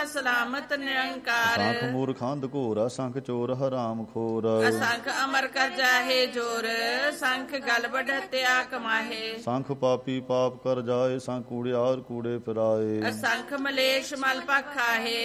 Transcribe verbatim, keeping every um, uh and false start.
ਸਲਾਮਤ ਨਿਰੰਕਾਰ। ਸੰਖ ਮੂਰਖੰਦ ਘੋਰ ਸੰਖ ਚੋਰ ਹਰਾਮ ਖੋਰ। ਅਸੰਖ ਅਮਰ ਕਰ ਜਾਹੇ ਜੋਰ ਸੰਖ ਗਲ ਬਢਤਿਆ ਕਮਾਹੇ। ਸੰਖ ਪਾਪੀ ਪਾਪ ਕਰ ਜਾਏ ਸੰਖ ਕੂੜਿਆਰ ਕੂੜੇ ਫਿਰਾਏ। ਅਸੰਖ ਮਲੇਸ਼ ਮਲ ਪਖਾਹੇ